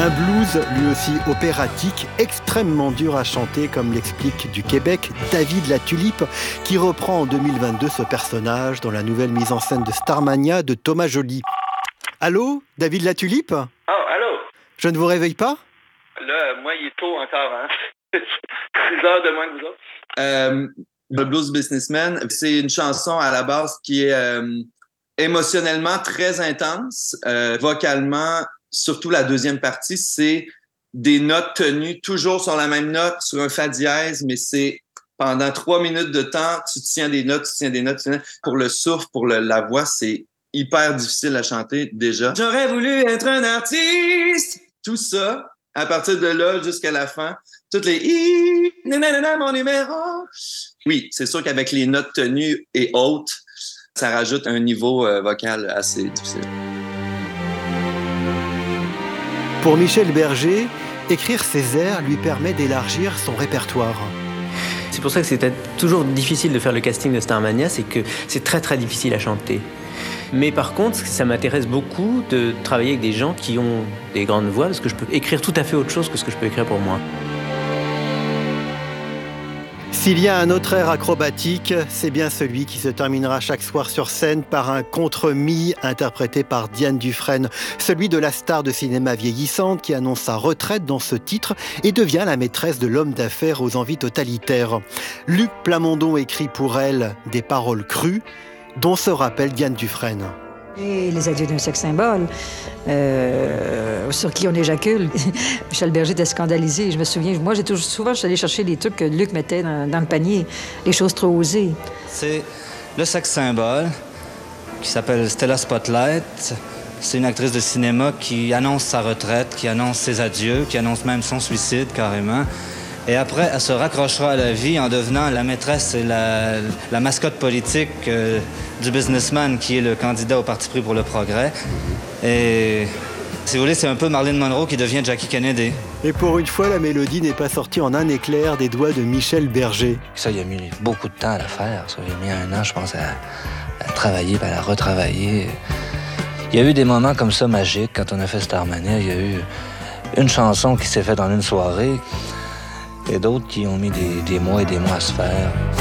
Un blues, lui aussi opératique, extrêmement dur à chanter, comme l'explique du Québec David Latulippe, qui reprend en 2022 ce personnage dans la nouvelle mise en scène de Starmania de Thomas Joly. Allô, David Latulippe ? Oh, allô? Je ne vous réveille pas ? Là, moi, il est tôt encore, hein? 6 heures de moins que vous autres. Le Blues Businessman, c'est une chanson à la base qui est émotionnellement très intense, vocalement. Surtout la deuxième partie, c'est des notes tenues toujours sur la même note, sur un fa dièse, mais c'est pendant 3 minutes de temps, tu tiens des notes, tu tiens des notes. Pour le souffle, pour la voix, c'est hyper difficile à chanter déjà. J'aurais voulu être un artiste! Tout ça, à partir de là jusqu'à la fin, toutes les nanana, mon numéro. Oui, c'est sûr qu'avec les notes tenues et hautes, ça rajoute un niveau vocal assez difficile. Pour Michel Berger, écrire ses airs lui permet d'élargir son répertoire. C'est pour ça que c'était toujours difficile de faire le casting de Starmania, c'est que c'est très très difficile à chanter. Mais par contre, ça m'intéresse beaucoup de travailler avec des gens qui ont des grandes voix, parce que je peux écrire tout à fait autre chose que ce que je peux écrire pour moi. S'il y a un autre air acrobatique, c'est bien celui qui se terminera chaque soir sur scène par un contre-mi interprété par Diane Dufresne, celui de la star de cinéma vieillissante qui annonce sa retraite dans ce titre et devient la maîtresse de l'homme d'affaires aux envies totalitaires. Luc Plamondon écrit pour elle des paroles crues dont se rappelle Diane Dufresne. Et les adieux d'un sexe symbole, sur qui on éjacule. Michel Berger était scandalisé. Je me souviens, moi, souvent, je suis allée chercher des trucs que Luc mettait dans le panier, les choses trop osées. C'est le sexe symbole, qui s'appelle Stella Spotlight. C'est une actrice de cinéma qui annonce sa retraite, qui annonce ses adieux, qui annonce même son suicide, carrément. Et après, elle se raccrochera à la vie en devenant la maîtresse et la mascotte politique du businessman qui est le candidat au Parti pris pour le progrès. Et si vous voulez, c'est un peu Marilyn Monroe qui devient Jackie Kennedy. Et pour une fois, la mélodie n'est pas sortie en un éclair des doigts de Michel Berger. Ça, il a mis beaucoup de temps à la faire. Ça, il a mis 1 an, je pense, à travailler, à la retravailler. Il y a eu des moments comme ça magiques quand on a fait Starmania. Il y a eu une chanson qui s'est faite en une soirée et d'autres qui ont mis des mois et des mois à se faire.